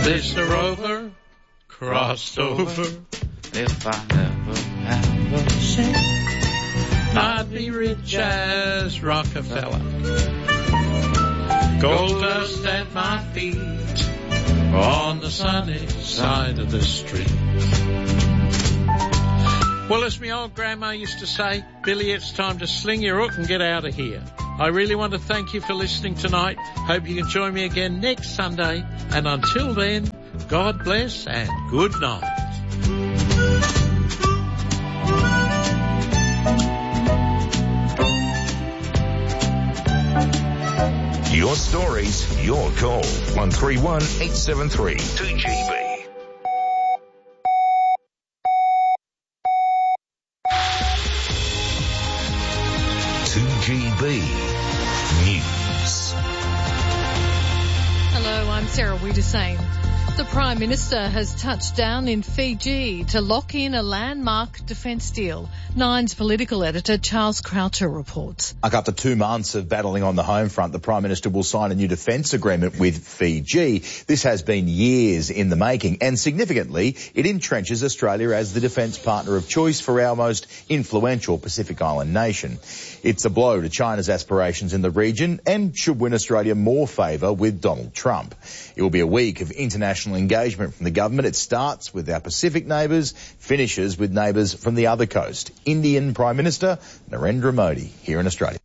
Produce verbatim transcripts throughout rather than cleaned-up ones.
Mister Rover crossed over. If I never have a cent, I'd be rich as Rockefeller. Gold dust at my feet on the sunny side of the street. Well, as my old grandma used to say, Billy, it's time to sling your hook and get out of here. I really want to thank you for listening tonight. Hope you can join me again next Sunday. And until then, God bless and good night. Your stories, your call. one three one, eight seven three, two G B. two G B News. Hello, I'm Sarah Wiedersame. The Prime Minister has touched down in Fiji to lock in a landmark defence deal. Nine's political editor Charles Croucher reports. After two months of battling on the home front, the Prime Minister will sign a new defence agreement with Fiji. This has been years in the making, and significantly, it entrenches Australia as the defence partner of choice for our most influential Pacific Island nation. It's a blow to China's aspirations in the region and should win Australia more favour with Donald Trump. It will be a week of international engagement from the government. It starts with our Pacific neighbours, finishes with neighbours from the other coast. Indian Prime Minister Narendra Modi here in Australia.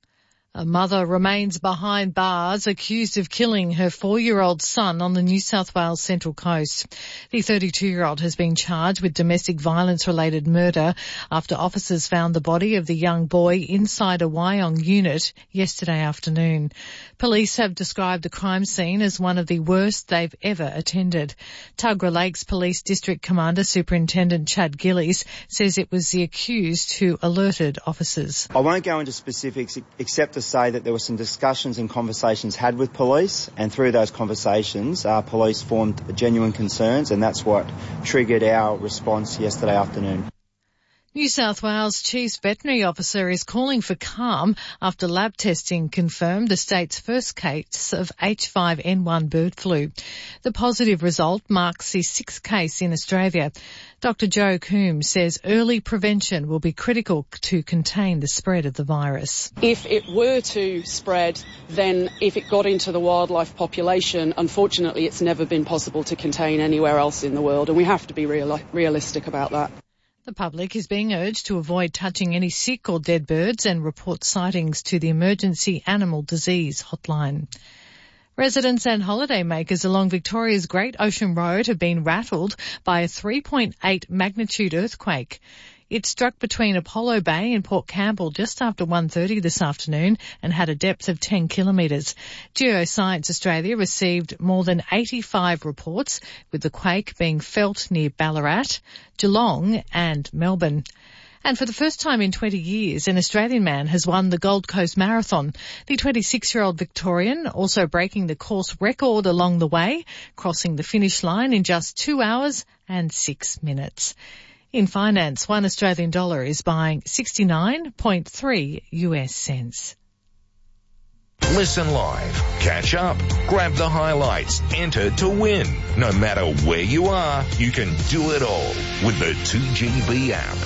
A mother remains behind bars accused of killing her four-year-old son on the New South Wales Central Coast. The thirty-two-year-old has been charged with domestic violence-related murder after officers found the body of the young boy inside a Wyong unit yesterday afternoon. Police have described the crime scene as one of the worst they've ever attended. Tuggerah Lakes Police District Commander Superintendent Chad Gillies says it was the accused who alerted officers. I won't go into specifics except to say that there were some discussions and conversations had with police, and through those conversations, uh, police formed genuine concerns, and that's what triggered our response yesterday afternoon. New South Wales Chief's Veterinary Officer is calling for calm after lab testing confirmed the state's first case of H five N one bird flu. The positive result marks the sixth case in Australia. Doctor Joe Coombs says early prevention will be critical to contain the spread of the virus. If it were to spread, then if it got into the wildlife population, unfortunately it's never been possible to contain anywhere else in the world, and we have to be real- realistic about that. The public is being urged to avoid touching any sick or dead birds and report sightings to the Emergency Animal Disease Hotline. Residents and holidaymakers along Victoria's Great Ocean Road have been rattled by a three point eight magnitude earthquake. It struck between Apollo Bay and Port Campbell just after one thirty this afternoon and had a depth of ten kilometres. Geoscience Australia received more than eighty-five reports, with the quake being felt near Ballarat, Geelong and Melbourne. And for the first time in twenty years, an Australian man has won the Gold Coast Marathon. The twenty-six-year-old Victorian also breaking the course record along the way, crossing the finish line in just two hours and six minutes. In finance, one Australian dollar is buying sixty-nine point three U S cents. Listen live, catch up, grab the highlights, enter to win. No matter where you are, you can do it all with the two G B app.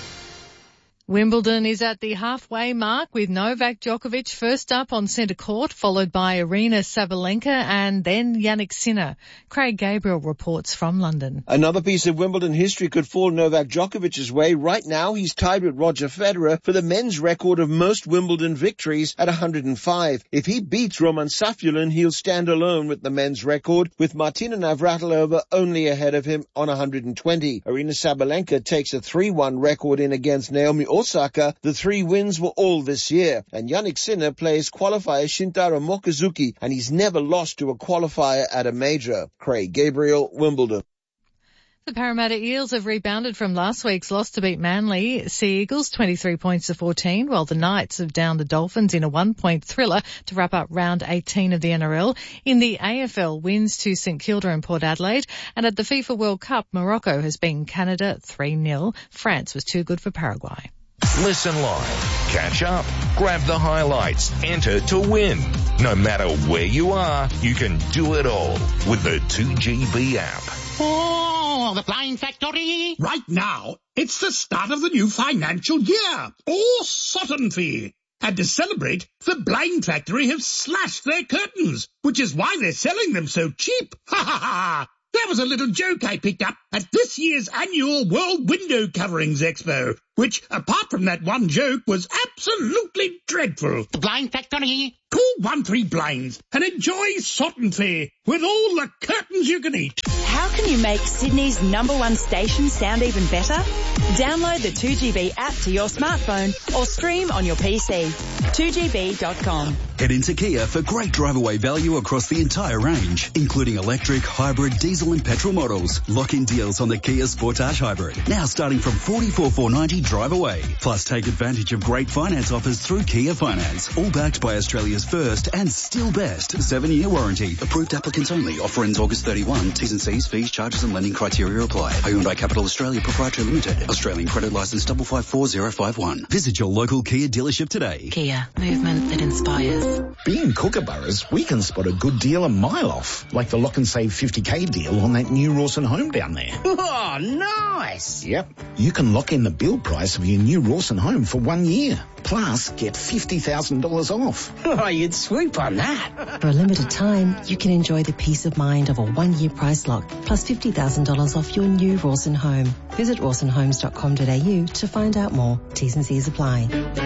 Wimbledon is at the halfway mark with Novak Djokovic first up on centre court, followed by Aryna Sabalenka and then Jannik Sinner. Craig Gabriel reports from London. Another piece of Wimbledon history could fall Novak Djokovic's way. Right now, he's tied with Roger Federer for the men's record of most Wimbledon victories at one hundred five. If he beats Roman Safiullin, he'll stand alone with the men's record, with Martina Navratilova only ahead of him on one hundred twenty. Aryna Sabalenka takes a three one record in against Naomi Osaka. The three wins were all this year. And Jannik Sinner plays qualifier Shintaro Mochizuki, and he's never lost to a qualifier at a major. Craig Gabriel, Wimbledon. The Parramatta Eels have rebounded from last week's loss to beat Manly Sea Eagles twenty-three points to fourteen, while the Knights have downed the Dolphins in a one-point thriller to wrap up round eighteen of the N R L. In the A F L, wins to St Kilda and Port Adelaide, and at the FIFA World Cup, Morocco has beaten Canada three nil. France was too good for Paraguay. Listen live, catch up, grab the highlights, enter to win. No matter where you are, you can do it all with the two G B app. Oh, the Blind Factory! Right now, it's the start of the new financial year, or Sutton Fee. And to celebrate, the Blind Factory have slashed their curtains, which is why they're selling them so cheap. Ha ha ha! That was a little joke I picked up at this year's annual World Window Coverings Expo, which, apart from that one joke, was absolutely dreadful. The Blind Factory. Call one three blinds and enjoy Sutton Fee with all the curtains you can eat. How can you make Sydney's number one station sound even better? Download the two G B app to your smartphone or stream on your P C. two G B dot com. Head into Kia for great drive-away value across the entire range, including electric, hybrid, diesel and petrol models. Lock-in deals on the Kia Sportage Hybrid, now starting from forty-four thousand four hundred ninety dollars drive away. Plus take advantage of great finance offers through Kia Finance, all backed by Australia's first and still best seven-year warranty. Approved applicants only. Offer ends August thirty-first. T's and C's, fees, charges and lending criteria apply. Hyundai Capital Australia Proprietary Limited. Australian credit license five five four zero five one. Visit your local Kia dealership today. Kia. Movement that inspires. Being Kookaburras, we can spot a good deal a mile off, like the Lock and Save fifty K deal on that new Rawson home down there. Oh, nice! Yep. You can lock in the build price of your new Rawson home for one year. Plus, get fifty thousand dollars off. Oh, you'd swoop on that. For a limited time, you can enjoy the peace of mind of a one-year price lock, plus fifty thousand dollars off your new Rawson home. Visit rawson homes dot com dot a u to find out more. T's and C's apply.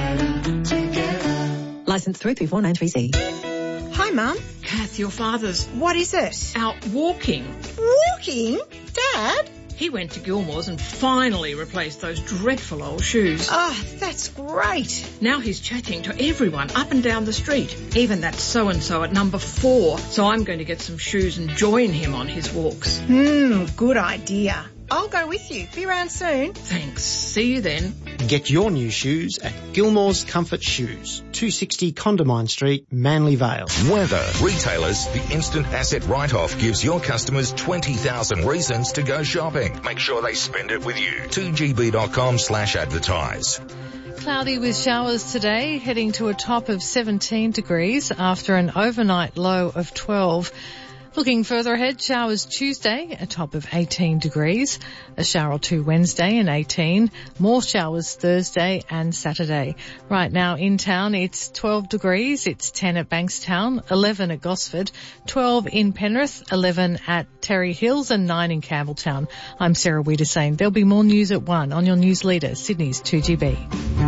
Licence three three four nine three C. Hi, Mum. Kath, your father's... What is it? Out walking. Walking? Dad? He went to Gilmore's and finally replaced those dreadful old shoes. Oh, that's great. Now he's chatting to everyone up and down the street, even that so-and-so at number four. So I'm going to get some shoes and join him on his walks. Hmm, good idea. I'll go with you. Be around soon. Thanks. See you then. Get your new shoes at Gilmore's Comfort Shoes, two sixty Condamine Street, Manly Vale. Weather. Retailers, the instant asset write-off gives your customers twenty thousand reasons to go shopping. Make sure they spend it with you. two G B dot com slash advertise. Cloudy with showers today, heading to a top of seventeen degrees after an overnight low of twelve. Looking further ahead, showers Tuesday, a top of eighteen degrees. A shower or two Wednesday and eighteen. More showers Thursday and Saturday. Right now in town, it's twelve degrees. It's ten at Bankstown, eleven at Gosford, twelve in Penrith, eleven at Terry Hills and nine in Campbelltown. I'm Sarah Wiedersane. There'll be more news at one on your news leader, Sydney's two G B.